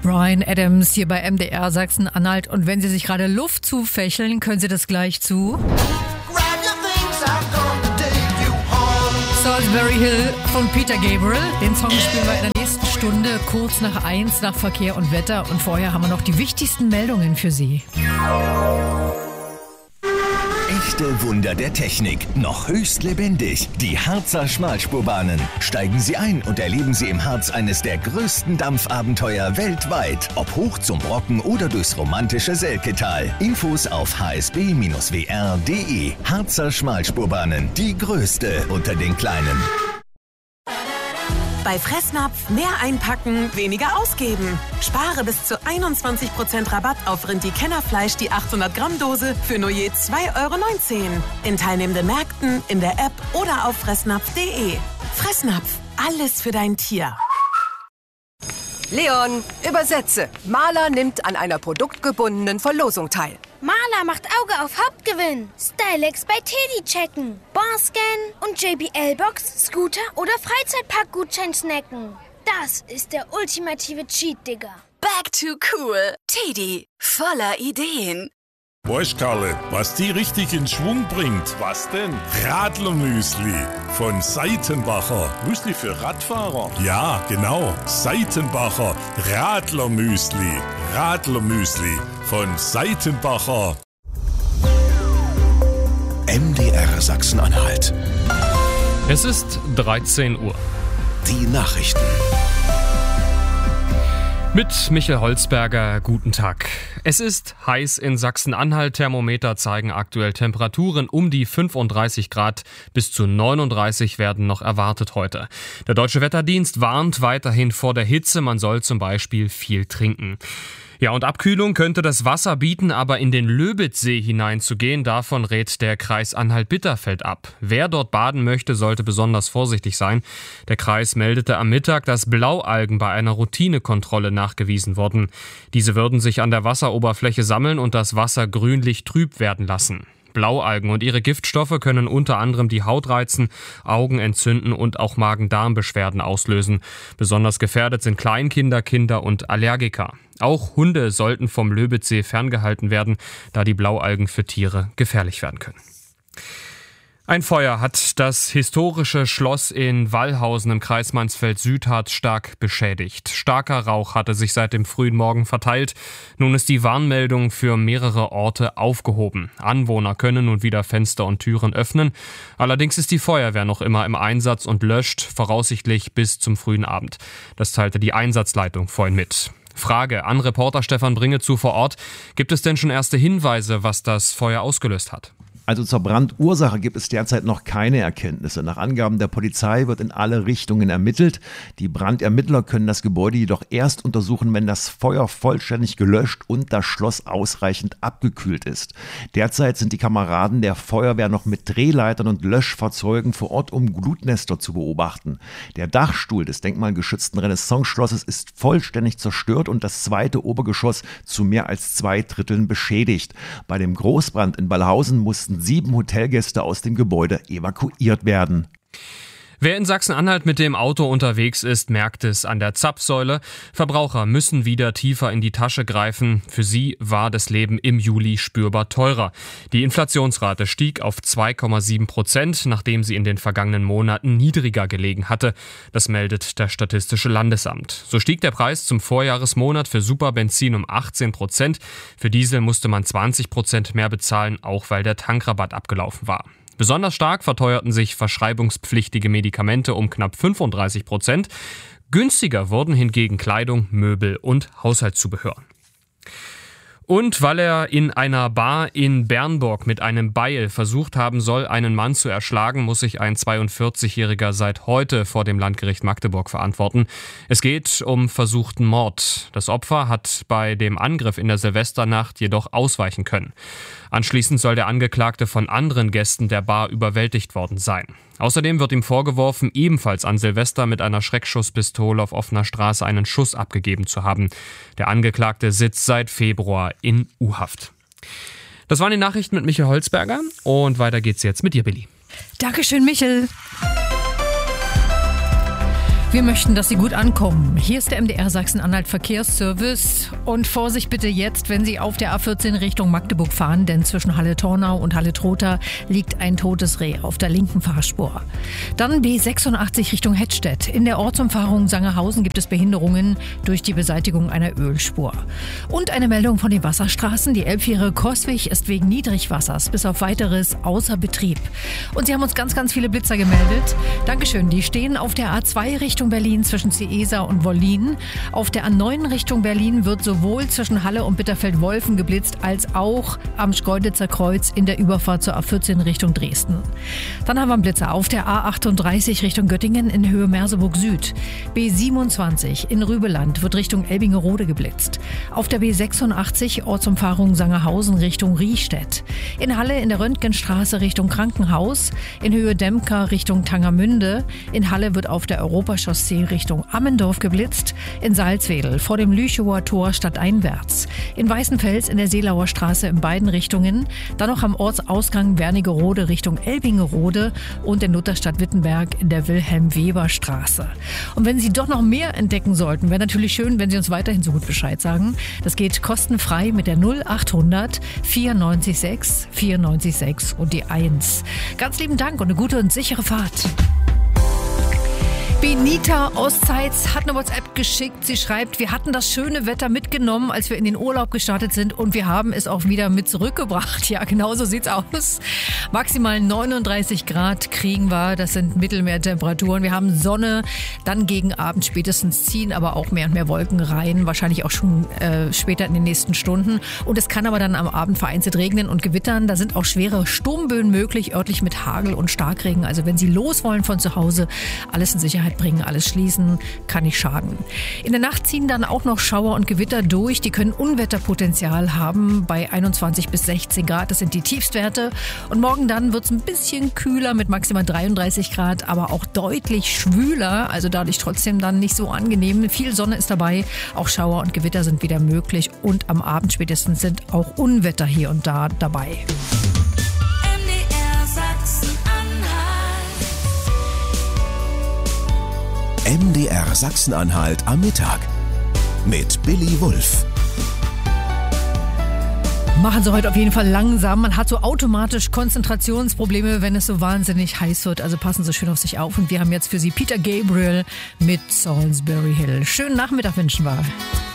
Bryan Adams hier bei MDR Sachsen-Anhalt. Und wenn Sie sich gerade Luft zufächeln, können Sie das gleich zu Salisbury Hill von Peter Gabriel. Den Song spielen wir in der nächsten Stunde, kurz nach 1 nach Verkehr und Wetter. Und vorher haben wir noch die wichtigsten Meldungen für Sie. Echte Wunder der Technik, noch höchst lebendig. Die Harzer Schmalspurbahnen. Steigen Sie ein und erleben Sie im Harz eines der größten Dampfabenteuer weltweit. Ob hoch zum Brocken oder durchs romantische Selketal. Infos auf hsb-wr.de. Harzer Schmalspurbahnen, die größte unter den kleinen. Bei Fressnapf mehr einpacken, weniger ausgeben. Spare bis zu 21% Rabatt auf Rindi-Kennerfleisch, die 800 Gramm Dose für nur je 2,19 € in teilnehmenden Märkten, in der App oder auf fressnapf.de. Fressnapf, alles für dein Tier. Leon, übersetze. Maler nimmt an einer produktgebundenen Verlosung teil. Maler macht Auge auf Hauptgewinn. Stylex bei Teddy checken. Barscan und JBL-Box, Scooter oder Freizeitpark-Gutschein snacken. Das ist der ultimative Cheat, Digga. Back to cool. Teddy, voller Ideen. Weißt, Karle, was die richtig in Schwung bringt? Was denn? Radlermüsli von Seitenbacher. Müsli für Radfahrer? Ja, genau. Seitenbacher Radlermüsli. Radlermüsli von Seitenbacher. MDR Sachsen-Anhalt. Es ist 13 Uhr. Die Nachrichten. Mit Michael Holzberger, guten Tag. Es ist heiß in Sachsen-Anhalt. Thermometer zeigen aktuell Temperaturen um die 35 Grad. Bis zu 39 werden noch erwartet heute. Der Deutsche Wetterdienst warnt weiterhin vor der Hitze. Man soll zum Beispiel viel trinken. Ja, und Abkühlung könnte das Wasser bieten, aber in den Löbitzsee hineinzugehen, davon rät der Kreis Anhalt-Bitterfeld ab. Wer dort baden möchte, sollte besonders vorsichtig sein. Der Kreis meldete am Mittag, dass Blaualgen bei einer Routinekontrolle nachgewiesen wurden. Diese würden sich an der Wasseroberfläche sammeln und das Wasser grünlich trüb werden lassen. Blaualgen und ihre Giftstoffe können unter anderem die Haut reizen, Augen entzünden und auch Magen-Darm-Beschwerden auslösen. Besonders gefährdet sind Kleinkinder, Kinder und Allergiker. Auch Hunde sollten vom Löbitzsee ferngehalten werden, da die Blaualgen für Tiere gefährlich werden können. Ein Feuer hat das historische Schloss in Wallhausen im Kreis Mansfeld-Südharz stark beschädigt. Starker Rauch hatte sich seit dem frühen Morgen verteilt. Nun ist die Warnmeldung für mehrere Orte aufgehoben. Anwohner können nun wieder Fenster und Türen öffnen. Allerdings ist die Feuerwehr noch immer im Einsatz und löscht voraussichtlich bis zum frühen Abend. Das teilte die Einsatzleitung vorhin mit. Frage an Reporter Stefan Bringezu vor Ort. Gibt es denn schon erste Hinweise, was das Feuer ausgelöst hat? Also zur Brandursache gibt es derzeit noch keine Erkenntnisse. Nach Angaben der Polizei wird in alle Richtungen ermittelt. Die Brandermittler können das Gebäude jedoch erst untersuchen, wenn das Feuer vollständig gelöscht und das Schloss ausreichend abgekühlt ist. Derzeit sind die Kameraden der Feuerwehr noch mit Drehleitern und Löschfahrzeugen vor Ort, um Glutnester zu beobachten. Der Dachstuhl des denkmalgeschützten Renaissance-Schlosses ist vollständig zerstört und das zweite Obergeschoss zu mehr als 2/3 beschädigt. Bei dem Großbrand in Wallhausen mussten 7 Hotelgäste aus dem Gebäude evakuiert werden. Wer in Sachsen-Anhalt mit dem Auto unterwegs ist, merkt es an der Zapfsäule. Verbraucher müssen wieder tiefer in die Tasche greifen. Für sie war das Leben im Juli spürbar teurer. Die Inflationsrate stieg auf 2,7%, nachdem sie in den vergangenen Monaten niedriger gelegen hatte. Das meldet das Statistische Landesamt. So stieg der Preis zum Vorjahresmonat für Superbenzin um 18%. Für Diesel musste man 20% mehr bezahlen, auch weil der Tankrabatt abgelaufen war. Besonders stark verteuerten sich verschreibungspflichtige Medikamente um knapp 35%. Günstiger wurden hingegen Kleidung, Möbel und Haushaltszubehör. Und weil er in einer Bar in Bernburg mit einem Beil versucht haben soll, einen Mann zu erschlagen, muss sich ein 42-Jähriger seit heute vor dem Landgericht Magdeburg verantworten. Es geht um versuchten Mord. Das Opfer hat bei dem Angriff in der Silvesternacht jedoch ausweichen können. Anschließend soll der Angeklagte von anderen Gästen der Bar überwältigt worden sein. Außerdem wird ihm vorgeworfen, ebenfalls an Silvester mit einer Schreckschusspistole auf offener Straße einen Schuss abgegeben zu haben. Der Angeklagte sitzt seit Februar in U-Haft. Das waren die Nachrichten mit Michael Holzberger und weiter geht's jetzt mit dir, Billy. Dankeschön, Michel. Wir möchten, dass Sie gut ankommen. Hier ist der MDR Sachsen-Anhalt Verkehrsservice. Und Vorsicht bitte jetzt, wenn Sie auf der A14 Richtung Magdeburg fahren, denn zwischen Halle-Tornau und Halle-Trotha liegt ein totes Reh auf der linken Fahrspur. Dann B86 Richtung Hettstedt. In der Ortsumfahrung Sangerhausen gibt es Behinderungen durch die Beseitigung einer Ölspur. Und eine Meldung von den Wasserstraßen. Die Elbfähre Coswig ist wegen Niedrigwassers bis auf Weiteres außer Betrieb. Und Sie haben uns ganz, ganz viele Blitzer gemeldet. Dankeschön. Die stehen auf der A2 Richtung Berlin zwischen Ciesa und Wollin. Auf der A9 Richtung Berlin wird sowohl zwischen Halle und Bitterfeld-Wolfen geblitzt, als auch am Schkeuditzer Kreuz in der Überfahrt zur A14 Richtung Dresden. Dann haben wir einen Blitzer auf der A38 Richtung Göttingen in Höhe Merseburg Süd. B27 in Rübeland wird Richtung Elbingerode geblitzt. Auf der B86 Ortsumfahrung Sangerhausen Richtung Riehstedt. In Halle in der Röntgenstraße Richtung Krankenhaus. In Höhe Demker Richtung Tangermünde. In Halle wird auf der Europachaussee Richtung Ammendorf geblitzt. In Salzwedel vor dem Lüchower Tor stadteinwärts. In Weißenfels in der Seelauer Straße in beiden Richtungen. Dann noch am Ortsausgang Wernigerode Richtung Elbingerode und in Lutherstadt-Wittenberg in der Wilhelm-Weber-Straße. Und wenn Sie doch noch mehr entdecken sollten, wäre natürlich schön, wenn Sie uns weiterhin so gut Bescheid sagen. Das geht kostenfrei mit der 0800 946 946 und die 1. Ganz lieben Dank und eine gute und sichere Fahrt. Benita Ostzeitz hat eine WhatsApp geschickt. Sie schreibt, wir hatten das schöne Wetter mitgenommen, als wir in den Urlaub gestartet sind und wir haben es auch wieder mit zurückgebracht. Ja, genau so sieht's aus. Maximal 39 Grad kriegen wir. Das sind Mittelmeertemperaturen. Wir haben Sonne. Dann gegen Abend spätestens ziehen aber auch mehr und mehr Wolken rein. Wahrscheinlich auch schon später in den nächsten Stunden. Und es kann aber dann am Abend vereinzelt regnen und gewittern. Da sind auch schwere Sturmböen möglich, örtlich mit Hagel und Starkregen. Also wenn Sie los wollen von zu Hause, alles in Sicherheit bringen, alles schließen, kann nicht schaden. In der Nacht ziehen dann auch noch Schauer und Gewitter durch. Die können Unwetterpotenzial haben bei 21 bis 16 Grad. Das sind die Tiefstwerte. Und morgen dann wird es ein bisschen kühler mit maximal 33 Grad, aber auch deutlich schwüler. Also dadurch trotzdem dann nicht so angenehm. Viel Sonne ist dabei. Auch Schauer und Gewitter sind wieder möglich. Und am Abend spätestens sind auch Unwetter hier und da dabei. MDR Sachsen-Anhalt am Mittag mit Billy Wulff. Machen Sie heute auf jeden Fall langsam. Man hat so automatisch Konzentrationsprobleme, wenn es so wahnsinnig heiß wird. Also passen Sie schön auf sich auf. Und wir haben jetzt für Sie Peter Gabriel mit Salisbury Hill. Schönen Nachmittag wünschen wir.